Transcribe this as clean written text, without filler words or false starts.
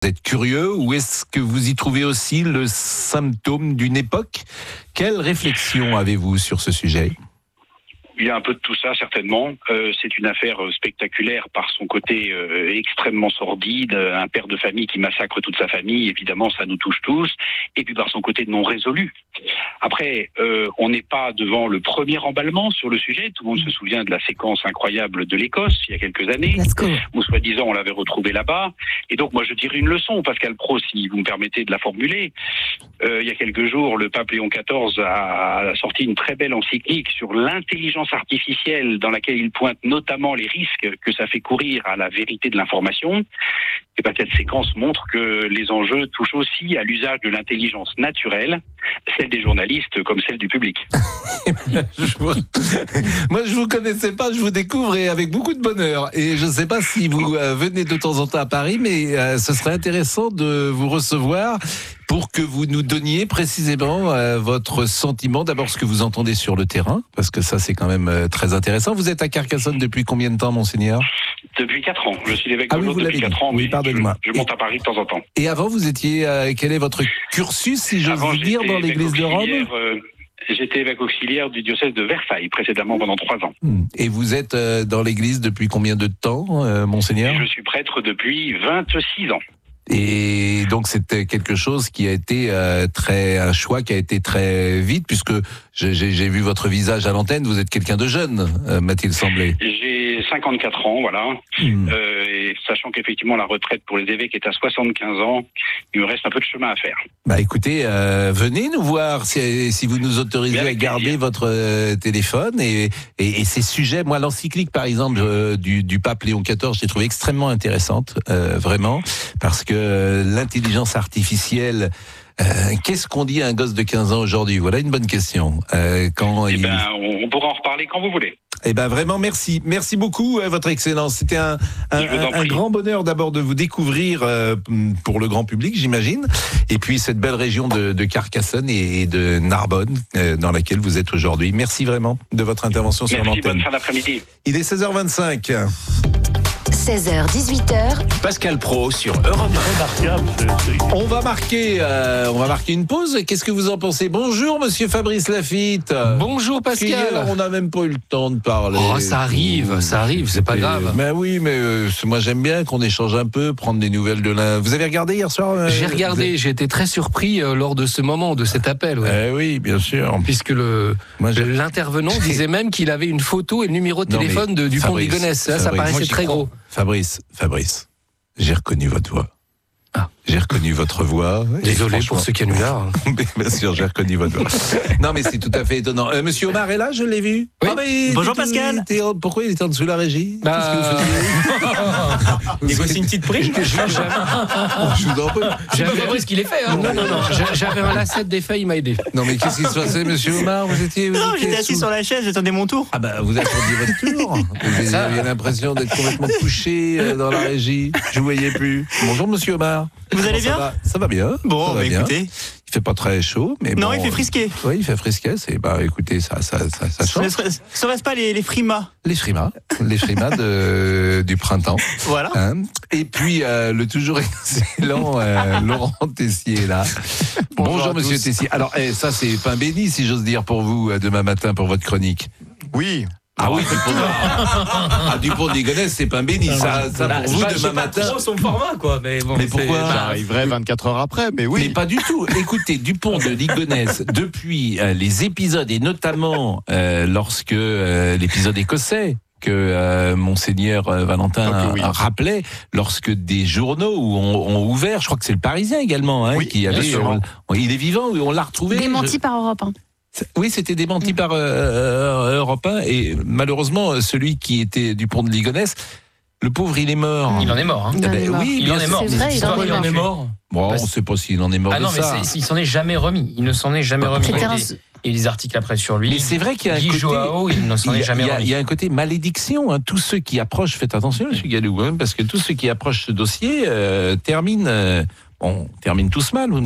Vous êtes curieux ou est-ce que vous y trouvez aussi le symptôme d'une époque ? Quelle réflexion avez-vous sur ce sujet ? Il y a un peu de tout ça, certainement. C'est une affaire spectaculaire par son côté extrêmement sordide. Un père de famille qui massacre toute sa famille, évidemment, ça nous touche tous. Et puis par son côté non résolu. Après, on n'est pas devant le premier emballement sur le sujet. Tout le monde se souvient de la séquence incroyable de l'Écosse, il y a quelques années, où soi-disant on l'avait retrouvé là-bas. Et donc moi je dirais une leçon, Pascal Praud, si vous me permettez de la formuler. Il y a quelques jours, le pape Léon XIV a sorti une très belle encyclique sur l'intelligence artificielle, dans laquelle il pointe notamment les risques que ça fait courir à la vérité de l'information. Et bien, cette séquence montre que les enjeux touchent aussi à l'usage de l'intelligence naturelle, celle des journalistes comme celle du public. Moi, je vous connaissais pas, je vous découvre et avec beaucoup de bonheur. Et je ne sais pas si vous venez de temps en temps à Paris, mais ce serait intéressant de vous recevoir pour que vous nous donniez précisément votre sentiment, d'abord ce que vous entendez sur le terrain, parce que ça c'est quand même très intéressant. Vous êtes à Carcassonne depuis combien de temps, monseigneur ? Depuis 4 ans. Je suis l'évêque de l'Aude depuis 4 ans. Oui, pardonnez-moi. Je monte à Paris de temps en temps. Et avant, vous étiez, quel est votre cursus, si j'ose dire, dans l'église de Rome ? J'étais évêque auxiliaire du diocèse de Versailles, précédemment pendant 3 ans. Et vous êtes dans l'église depuis combien de temps, monseigneur ? Je suis prêtre depuis 26 ans. Et donc c'était quelque chose qui a été un choix qui a été très vite, puisque j'ai vu votre visage à l'antenne, vous êtes quelqu'un de jeune, m'a-t-il semblé. J'ai 54 ans, voilà. Et sachant qu'effectivement la retraite pour les évêques est à 75 ans, il me reste un peu de chemin à faire. Bah écoutez, venez nous voir si vous nous autorisez à garder votre téléphone et ces sujets. Moi, l'encyclique par exemple du pape Léon XIV, j'ai trouvé extrêmement intéressante, vraiment, parce que l'intelligence artificielle, qu'est-ce qu'on dit à un gosse de 15 ans aujourd'hui ? Voilà une bonne question. On pourra en reparler quand vous voulez. Eh ben vraiment merci beaucoup votre excellence. C'était un grand bonheur d'abord de vous découvrir pour le grand public, j'imagine, et puis cette belle région de Carcassonne et de Narbonne dans laquelle vous êtes aujourd'hui. Merci vraiment de votre intervention sur l'antenne. Merci, bonne fin d'après-midi. Il est 16h25. 16h, 18h. Pascal Praud sur Europe 1. On va marquer une pause. Qu'est-ce que vous en pensez ? Bonjour, monsieur Fabrice Lafitte. Bonjour, Pascal. Hier, on n'a même pas eu le temps de parler. Oh, ça arrive, c'est pas grave. Mais oui, moi j'aime bien qu'on échange un peu, prendre des nouvelles de l'un. Vous avez regardé hier soir J'ai regardé, j'ai été très surpris lors de ce moment, de cet appel. Ouais. Oui, bien sûr. Puisque l'intervenant disait même qu'il avait une photo et le numéro de téléphone du Dupont de Ligonnès. Ça paraissait très gros. Fabrice, j'ai reconnu votre voix. J'ai reconnu votre voix. Désolé pour ce canular. Bien sûr, j'ai reconnu votre voix. Non, mais c'est tout à fait étonnant. Monsieur Omar est là, je l'ai vu. Oui. Bonjour Pascal. Pourquoi il était en dessous de la régie ? Négocier une petite prime. Je vous en prie. J'ai pas compris ce qu'il est fait. Hein. Non. J'avais un lacet d'effet, il m'a aidé. Non, mais qu'est-ce qui se passait, monsieur Omar ? Non, j'étais assis sur la chaise, j'attendais mon tour. Ah bah, vous attendiez votre tour. Vous aviez l'impression d'être complètement couché dans la régie. Je vous voyais plus. Bonjour, monsieur Omar. Vous allez bien ? Ça va bien. Bon, va bien. écoutez. Il fait pas très chaud, mais non, bon, il fait frisqué. Oui, il fait frisqué. Écoutez, ça change. Serait-ce pas les frimas ? Les frimas du printemps. Voilà. Et puis le toujours excellent Laurent Tessier est là. Bonjour monsieur Tessier. Alors ça c'est pain béni si j'ose dire pour vous demain matin pour votre chronique. Oui. Ah oui, Dupont de Ligonnès, c'est pain béni. Ça pour vous demain matin. C'est pas son format, quoi. Mais pourquoi ? J'arriverai 24 heures après, mais oui. Mais pas du tout. Écoutez, Dupont de Ligonnès, depuis les épisodes, et notamment lorsque l'épisode écossais, que monseigneur Valentin rappelait, lorsque des journaux ont ouvert, je crois que c'est le Parisien également, qui avait, il est vivant, on l'a retrouvé. Démenti par Europe 1. Oui, c'était démenti par Europe 1 et malheureusement celui qui était Dupont de Ligonnès, le pauvre il est mort. Il en est mort. Oui, il en est mort. C'est vrai, il en est mort. Bon, on ne sait pas s'il en est mort. Ah non, de ça. mais il s'en est jamais remis. Il ne s'en est jamais remis. Et les articles après sur lui. Mais c'est vrai qu'il y a un côté. Joao, il ne s'en est jamais remis. Il y a un côté malédiction. Tous ceux qui approchent, faites attention, monsieur Galou, parce que tous ceux qui approchent ce dossier terminent tous mal.